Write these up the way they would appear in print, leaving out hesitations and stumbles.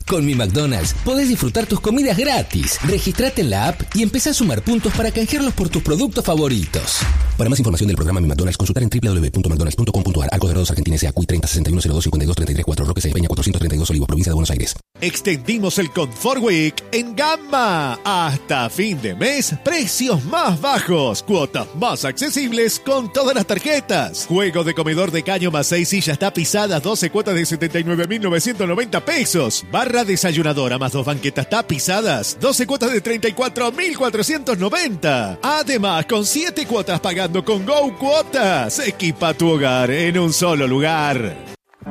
Con Mi McDonald's podés disfrutar tus comidas gratis. Registrate en la app y empezá a sumar puntos para canjearlos por tus productos favoritos. Para más información del programa Mi McDonald's, consultar en www.mcdonalds.com.ar. Arcos Dorados Argentina S.A. CUI 30 61 02 52 33 4 Roque Se Peña 432 Olivos, provincia de Buenos Aires. Extendimos el Confort Week en Gamma. Hasta fin de mes, precios más bajos, cuotas más accesibles con todas las tarjetas. Juego de comedor de caño más 6 sillas tapizadas, 12 cuotas de 79.990 pesos. Barra desayunadora más 2 banquetas tapizadas, 12 cuotas de 34.490. Además, con 7 cuotas pagando con Go Cuotas. Equipa tu hogar en un solo lugar.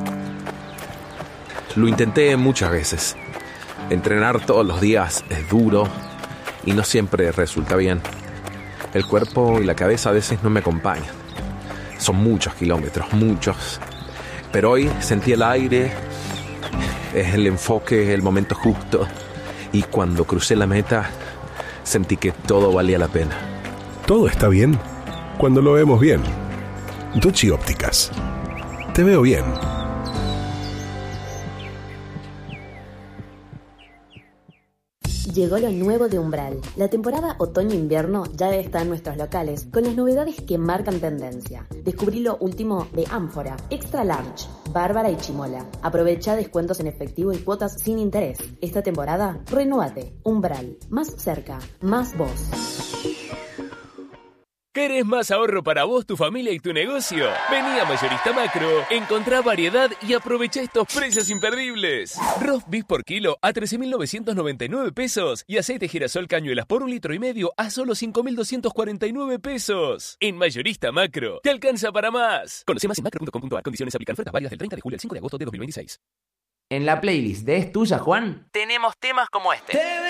Lo intenté muchas veces. Entrenar todos los días es duro y no siempre resulta bien. El cuerpo y la cabeza a veces no me acompañan. Son muchos kilómetros, muchos. Pero hoy sentí el aire, es el enfoque, el momento justo. Y cuando crucé la meta, sentí que todo valía la pena. Todo está bien cuando lo vemos bien. Ducci Ópticas. Te veo bien. Llegó lo nuevo de Umbral. La temporada otoño-invierno ya está en nuestros locales con las novedades que marcan tendencia. Descubrí lo último de Ánfora, Extra Large, Bárbara y Chimola. Aprovecha descuentos en efectivo y cuotas sin interés. Esta temporada, renuévate. Umbral. Más cerca, más vos. ¿Querés más ahorro para vos, tu familia y tu negocio? Vení a Mayorista Macro, encontrá variedad y aprovecha estos precios imperdibles. Roast beef por kilo a 13.999 pesos y aceite girasol cañuelas por 1,5 litros a solo 5.249 pesos. En Mayorista Macro, te alcanza para más. Conoce más en macro.com.ar. Condiciones aplican. Ofertas válidas del 30 de julio al 5 de agosto de 2026. En la playlist de Es Tuya, Juan, tenemos temas como este.